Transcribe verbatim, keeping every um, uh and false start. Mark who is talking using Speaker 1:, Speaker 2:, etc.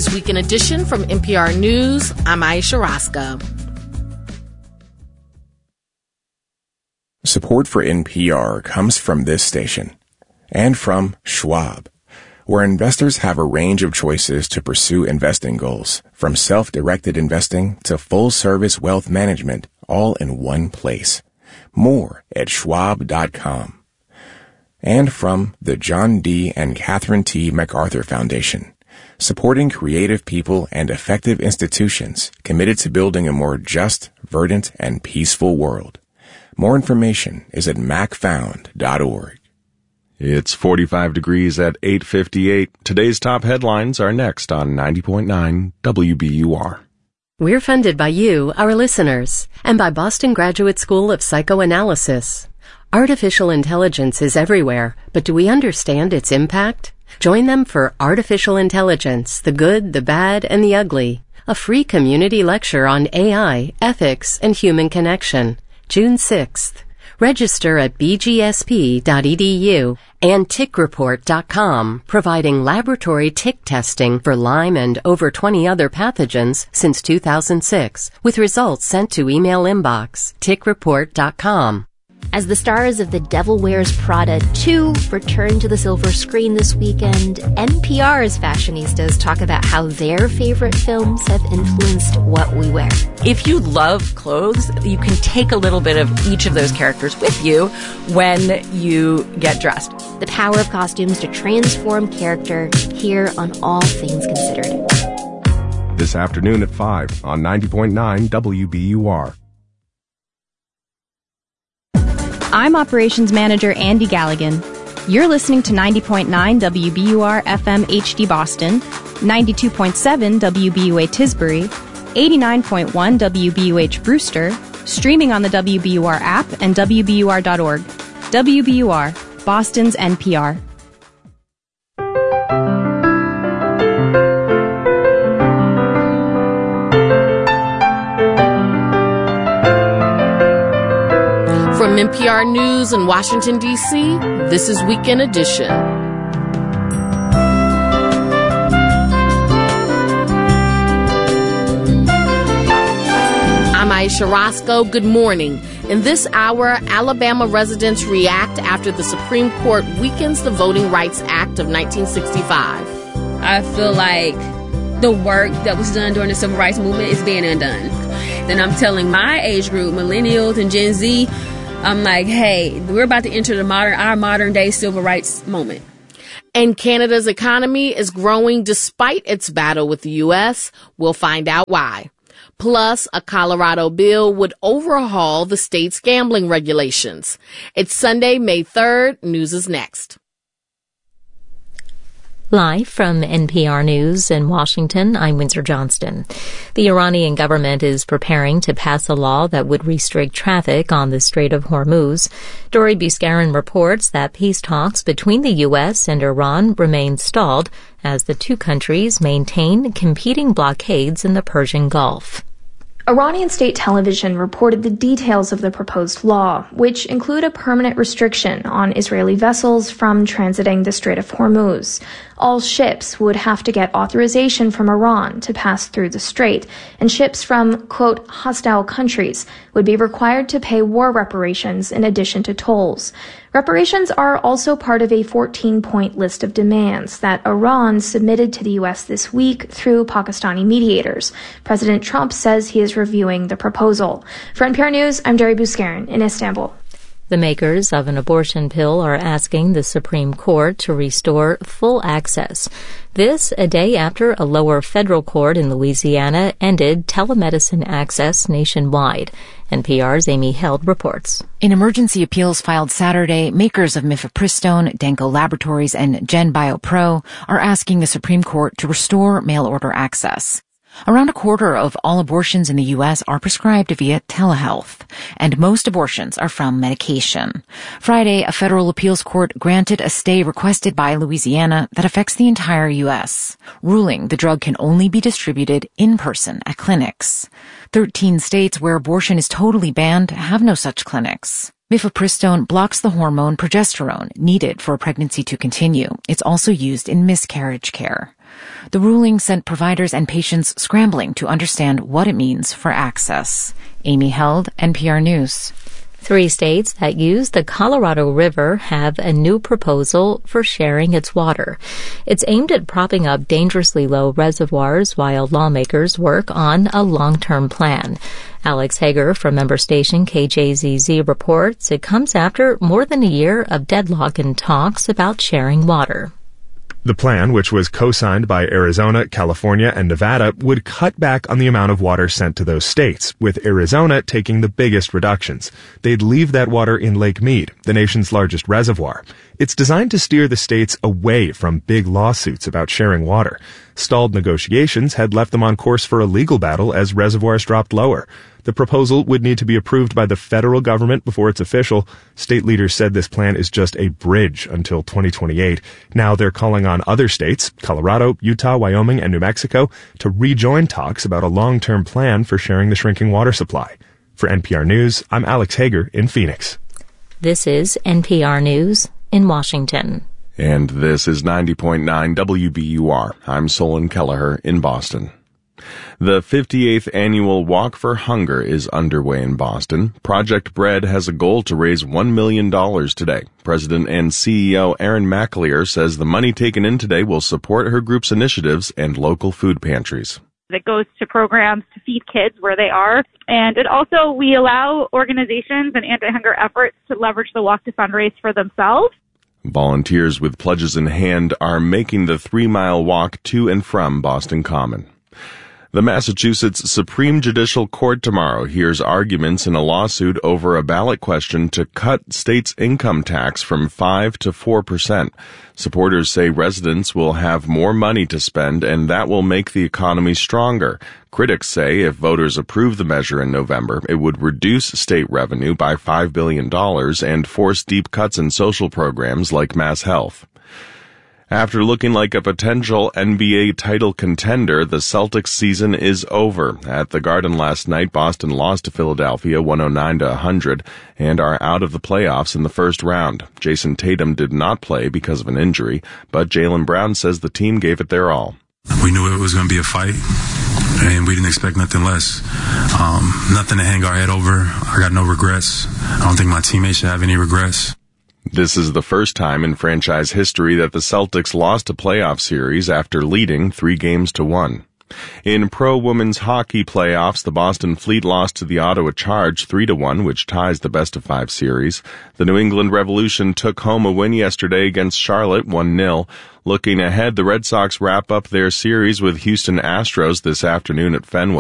Speaker 1: This Week in Edition from N P R News, I'm Aisha Roscoe.
Speaker 2: Support for N P R comes from this station and from Schwab, where investors have a range of choices to pursue investing goals, from self-directed investing to full-service wealth management, all in one place. More at schwab dot com. And from the John D. and Catherine T. MacArthur Foundation, supporting creative people and effective institutions committed to building a more just, verdant, and peaceful world. More information is at mac found dot org.
Speaker 3: It's forty-five degrees at eight fifty-eight. Today's top headlines are next on ninety point nine W B U R.
Speaker 4: We're funded by you, our listeners, and by Boston Graduate School of Psychoanalysis. Artificial intelligence is everywhere, but do we understand its impact? Join them for Artificial Intelligence, the Good, the Bad, and the Ugly, a free community lecture on A I, ethics, and human connection, June sixth. Register at b g s p dot e d u and tick report dot com, providing laboratory tick testing for Lyme and over twenty other pathogens since two thousand six, with results sent to email inbox, tick report dot com.
Speaker 5: As the stars of The Devil Wears Prada two return to the silver screen this weekend, N P R's fashionistas talk about how their favorite films have influenced what we wear.
Speaker 6: If you love clothes, you can take a little bit of each of those characters with you when you get dressed.
Speaker 5: The power of costumes to transform character, here on All Things Considered.
Speaker 3: This afternoon at five on ninety point nine W B U R.
Speaker 7: I'm Operations Manager Andy Galligan. You're listening to ninety point nine W B U R F M H D Boston, ninety-two point seven W B U A Tisbury, eighty-nine point one W B U H Brewster, streaming on the W B U R app and W B U R dot org. W B U R, Boston's N P R.
Speaker 1: From N P R News in Washington, D C, this is Week in Edition. I'm Aisha Roscoe. Good morning. In this hour, Alabama residents react after the Supreme Court weakens the Voting Rights Act of nineteen sixty-five.
Speaker 8: I feel like the work that was done during the Civil Rights Movement is being undone. Then I'm telling my age group, millennials and Gen Z, I'm like, hey, we're about to enter the modern, our modern day civil rights moment.
Speaker 1: And Canada's economy is growing despite its battle with the U S. We'll find out why. Plus, a Colorado bill would overhaul the state's gambling regulations. It's Sunday, May third. News is next.
Speaker 9: Live from N P R News in Washington, I'm Windsor Johnston. The Iranian government is preparing to pass a law that would restrict traffic on the Strait of Hormuz. Dori Buscarin reports that peace talks between the U S and Iran remain stalled as the two countries maintain competing blockades in the Persian Gulf.
Speaker 10: Iranian state television reported the details of the proposed law, which include a permanent restriction on Israeli vessels from transiting the Strait of Hormuz. All ships would have to get authorization from Iran to pass through the strait, and ships from, quote, hostile countries would be required to pay war reparations in addition to tolls. Reparations are also part of a fourteen-point list of demands that Iran submitted to the U S this week through Pakistani mediators. President Trump says he is reviewing the proposal. For N P R News, I'm Dori Buscarin in Istanbul.
Speaker 9: The makers of an abortion pill are asking the Supreme Court to restore full access. This a day after a lower federal court in Louisiana ended telemedicine access nationwide. N P R's Amy Held reports.
Speaker 11: In emergency appeals filed Saturday, makers of mifepristone, Danco Laboratories, and GenBioPro are asking the Supreme Court to restore mail-order access. Around a quarter of all abortions in the U S are prescribed via telehealth, and most abortions are from medication. Friday, a federal appeals court granted a stay requested by Louisiana that affects the entire U S, ruling the drug can only be distributed in person at clinics. Thirteen states where abortion is totally banned have no such clinics. Mifepristone blocks the hormone progesterone needed for a pregnancy to continue. It's also used in miscarriage care. The ruling sent providers and patients scrambling to understand what it means for access. Amy Held, N P R News.
Speaker 9: Three states that use the Colorado River have a new proposal for sharing its water. It's aimed at propping up dangerously low reservoirs while lawmakers work on a long-term plan. Alex Hager from member station K J Z Z reports it comes after more than a year of deadlock in talks about sharing water.
Speaker 12: The plan, which was co-signed by Arizona, California, and Nevada, would cut back on the amount of water sent to those states, with Arizona taking the biggest reductions. They'd leave that water in Lake Mead, the nation's largest reservoir. It's designed to steer the states away from big lawsuits about sharing water. Stalled negotiations had left them on course for a legal battle as reservoirs dropped lower. The proposal would need to be approved by the federal government before it's official. State leaders said this plan is just a bridge until twenty twenty-eight. Now they're calling on other states, Colorado, Utah, Wyoming, and New Mexico, to rejoin talks about a long-term plan for sharing the shrinking water supply. For N P R News, I'm Alex Hager in Phoenix.
Speaker 9: This is N P R News in Washington.
Speaker 3: And this is ninety point nine W B U R. I'm Solon Kelleher in Boston. The fifty-eighth Annual Walk for Hunger is underway in Boston. Project Bread has a goal to raise one million dollars today. President and C E O Erin McAleer says the money taken in today will support her group's initiatives and local food pantries.
Speaker 13: It goes to programs to feed kids where they are. And it also, we allow organizations and anti-hunger efforts to leverage the walk to fundraise for themselves.
Speaker 3: Volunteers with pledges in hand are making the three-mile walk to and from Boston Common. The Massachusetts Supreme Judicial Court tomorrow hears arguments in a lawsuit over a ballot question to cut state's income tax from five to four percent. Supporters say residents will have more money to spend and that will make the economy stronger. Critics say if voters approve the measure in November, it would reduce state revenue by five billion dollars and force deep cuts in social programs like mass health. After looking like a potential N B A title contender, the Celtics season is over. At the Garden last night, Boston lost to Philadelphia one oh nine to one hundred and are out of the playoffs in the first round. Jason Tatum did not play because of an injury, but Jaylen Brown says the team gave it their all.
Speaker 14: We knew it was going to be a fight, and we didn't expect nothing less. Um, nothing to hang our head over. I got no regrets. I don't think my teammates should have any regrets.
Speaker 3: This is the first time in franchise history that the Celtics lost a playoff series after leading three games to one. In pro women's hockey playoffs, the Boston Fleet lost to the Ottawa Charge three to one, which ties the best of five series. The New England Revolution took home a win yesterday against Charlotte one nil. Looking ahead, the Red Sox wrap up their series with Houston Astros this afternoon at Fenway.